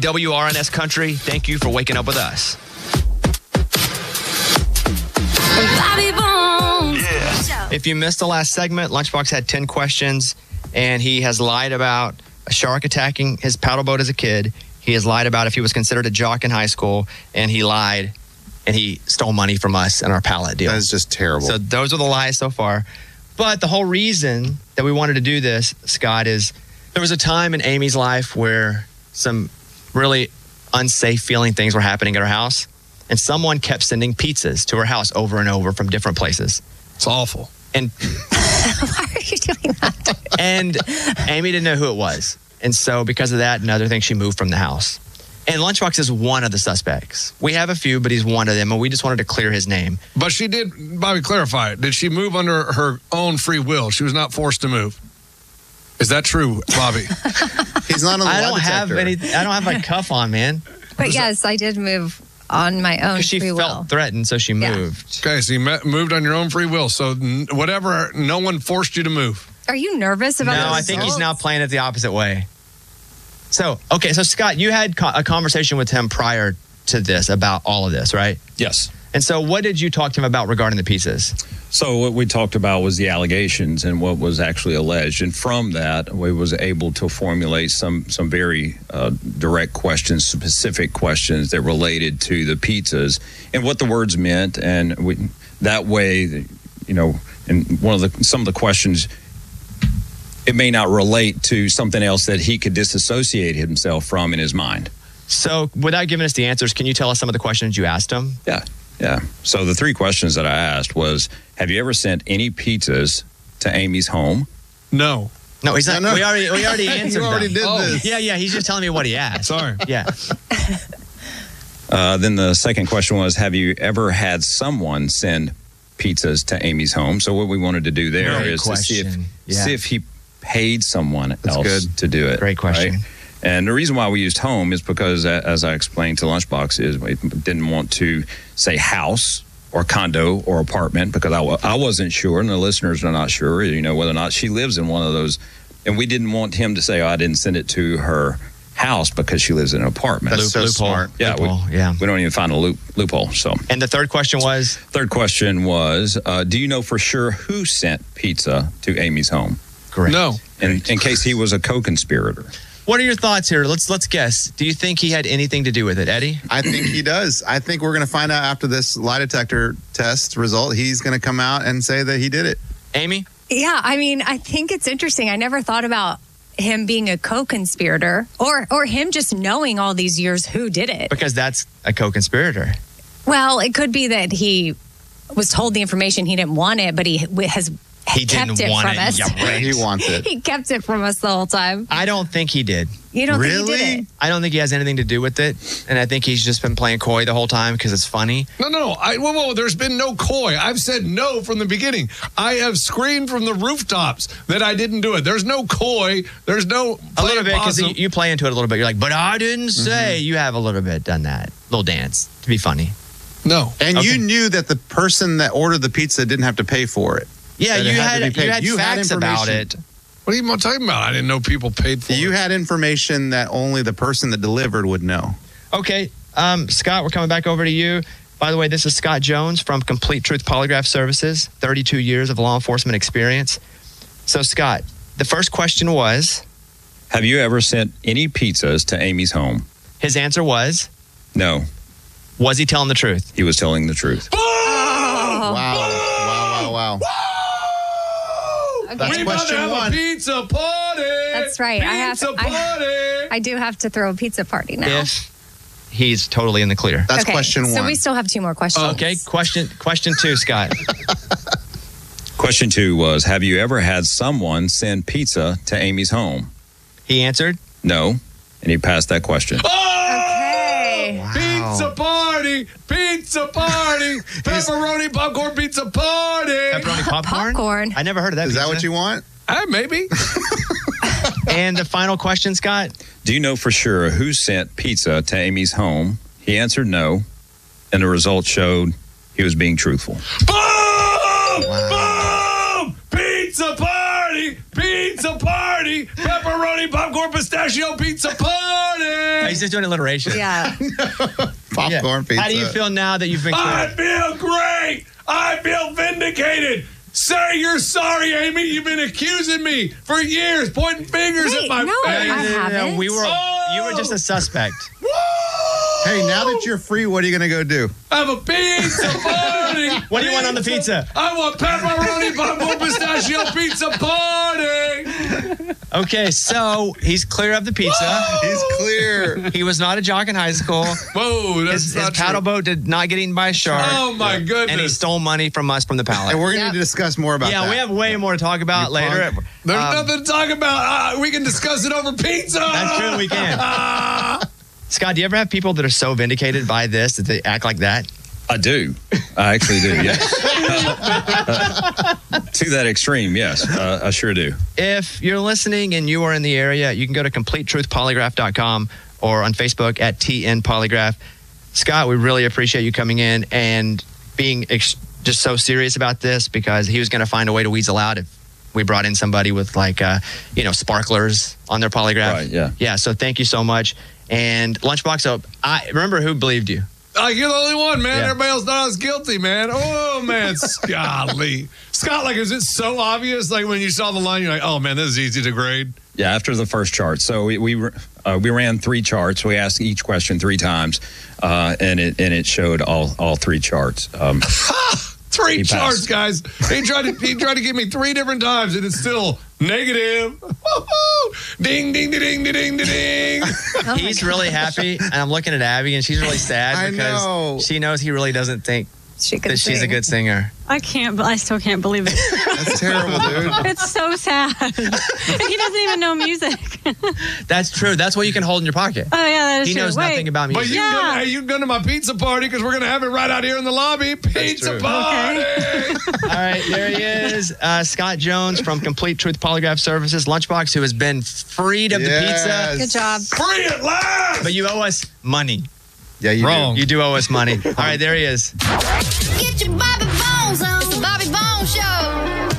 WRNS Country, thank you for waking up with us. If you missed the last segment, Lunchbox had 10 questions, and he has lied about a shark attacking his paddle boat as a kid. He has lied about if he was considered a jock in high school, and he lied, and he stole money from us in our pallet deal. That is just terrible. So those are the lies so far. But the whole reason that we wanted to do this, Scott, is there was a time in Amy's life where some really unsafe feeling things were happening at her house, and someone kept sending pizzas to her house over and over from different places. It's awful. And why are you doing that? And Amy didn't know who it was. And so because of that and other things, she moved from the house. And Lunchbox is one of the suspects. We have a few, but he's one of them, and we just wanted to clear his name. But she did, Bobby, clarify it. Did she move under her own free will? She was not forced to move. Is that true, Bobby? He's not on the lie detector. I don't have my cuff on, man. But yes, I did move on my own She free will. felt threatened, so she moved. Okay, so you moved on your own free will. So whatever, no one forced you to move. Are you nervous about No, the I think he's results? now playing it the opposite way. So Scott, you had a conversation with him prior to this about all of this, right? Yes. And so what did you talk to him about regarding the pizzas? So what we talked about was the allegations and what was actually alleged. And from that, we was able to formulate some very direct questions, specific questions that related to the pizzas and what the words meant. And that way, you know, and some of the questions, it may not relate to something else that he could disassociate himself from in his mind. So without giving us the answers, can you tell us some of the questions you asked him? Yeah. So the three questions that I asked was, have you ever sent any pizzas to Amy's home? No. No, he's not. No. We already answered You already them. did this. Yeah, he's just telling me what he asked. Sorry. Yeah. Then the second question was, have you ever had someone send pizzas to Amy's home? So what we wanted to do there Great is question. to Yeah. see if he paid someone else good. to do it. Great question. right? And the reason why we used home is because, as I explained to Lunchbox, is we didn't want to say house or condo or apartment because I wasn't sure, and the listeners are not sure, you know, whether or not she lives in one of those. And we didn't want him to say, oh, I didn't send it to her house because she lives in an apartment. That's so Loophole. smart. Yeah, Loophole, we don't even find a loophole. So, And the third question was? third question was, do you know for sure who sent pizza to Amy's home? Correct. No. In case he was a co-conspirator. What are your thoughts here? Let's guess. Do you think he had anything to do with it, Eddie? I think he does. I think we're going to find out after this lie detector test result. He's going to come out and say that he did it. Amy? Yeah, I mean, I think it's interesting. I never thought about him being a co-conspirator or him just knowing all these years who did it. Because that's a co-conspirator. Well, it could be that he was told the information, he didn't want it, but he has He kept didn't it want from it. us. Yeah, right. He wants it. He kept it from us the whole time. I don't think he did. You don't think he Really? did it? I don't think he has anything to do with it. And I think he's just been playing coy the whole time because it's funny. No. Whoa, there's been no coy. I've said no from the beginning. I have screamed from the rooftops that I didn't do it. There's no coy. There's no A little bit because possum. you play into it a little bit. You're like, but I didn't say. You have a little bit done that. Little dance to be funny. No. And Okay. you knew that the person that ordered the pizza didn't have to pay for it. Yeah, That it you had to had be paid. you had facts about information. it. What are you talking about? I didn't know people paid for You it. had information that only the person that delivered would know. Okay, Scott, we're coming back over to you. By the way, this is Scott Jones from Complete Truth Polygraph Services, 32 years of law enforcement experience. So, Scott, the first question was, Have you ever sent any pizzas to Amy's home? his answer was he telling the truth? He was telling the truth. Wow. Okay. That's We about to question have one. a pizza party. That's right. Pizza party. I do have to throw a pizza party now. If he's totally in the clear. That's Okay, question one. So we still have two more questions. Okay, question two, Scott. Question 2 was, have you ever had someone send pizza to Amy's home? He answered, No. And he passed that question. Okay. Pizza party. Pizza party. Pepperoni popcorn pizza party. pepperoni popcorn? Popcorn. I never heard of that. Is that pizza. what you want? Maybe. And the final question, Scott. Do you know for sure who sent pizza to Amy's home? He answered no. And the results showed he was being truthful. Boom! Boom! Pizza party! Pizza pizza party. Pepperoni, popcorn, pistachio pizza party. He's just doing alliteration. Yeah. Popcorn pizza. How do you feel now that you've been I cleared? feel great. I feel vindicated. Say you're sorry, Amy. You've been accusing me for years, pointing fingers Wait, at my no, face. I haven't. You were just a suspect. Woo! Hey, now that you're free, what are you going to go do? Have a pizza party. What do you want on the pizza? I want pepperoni, popcorn, pistachio pizza party. Okay, so he's clear of the pizza. He's clear. He was not a jock in high school. Whoa, that's His not paddle true. boat did not get eaten by a shark. Oh my goodness. And he stole money from us from the pallet. And we're going to discuss more about that. Yeah, we have way more to talk about You later. punk. There's nothing to talk about. We can discuss it over pizza. That's true, we can. Scott, do you ever have people that are so vindicated by this that they act like that? I do. I actually do, yes. To that extreme, yes. I sure do. If you're listening and you are in the area, you can go to CompleteTruthPolygraph.com or on Facebook at TN Polygraph. Scott, we really appreciate you coming in and being just so serious about this, because he was going to find a way to weasel out if we brought in somebody with sparklers on their polygraph. Right, yeah. Yeah, so thank you so much. And Lunchbox, so I remember who believed you. You're the only one, man. Yeah. Everybody else thought I was guilty, man. Oh, man. Golly. Scott, is it so obvious? Like, when you saw the line, you're like, oh, man, this is easy to grade. Yeah, after the first chart. So we ran 3 charts. We asked each question 3 times, and it showed all 3 charts. 3 He charts, passed. guys. He tried to give me 3 different times, and it's still negative. Ding, ding, ding, ding, ding, ding. He's really happy, and I'm looking at Abby, and she's really sad I because know. she knows he really doesn't think She could that she's a sing. good singer. I still can't believe it. That's terrible, dude. It's so sad. And he doesn't even know music. That's true. That's what you can hold in your pocket. Oh, yeah, that is He true. knows Wait. nothing about But music. you Yeah. can come to my pizza party, because we're going to have it right out here in the lobby. Pizza true. party. All right, there he is. Scott Jones from Complete Truth Polygraph Services. Lunchbox, who has been freed of the pizza. Yes. Good job. Free at last. But you owe us money. Yeah, you Wrong. You do owe us money. All right, there he is. Get your Bobby Bones on. It's the Bobby Bones Show.